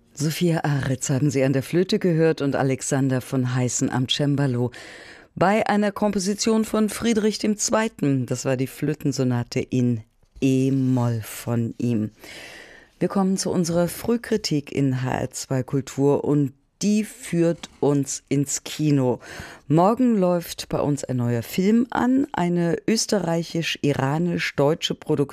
Sophia Aretz haben Sie an der Flöte gehört und Alexander von Heißen am Cembalo. Bei einer Komposition von Friedrich II., das war die Flötensonate in E-Moll von ihm. Wir kommen zu unserer Frühkritik in HR2 Kultur und die führt uns ins Kino. Morgen läuft bei uns ein neuer Film an, eine österreichisch-iranisch-deutsche Produktion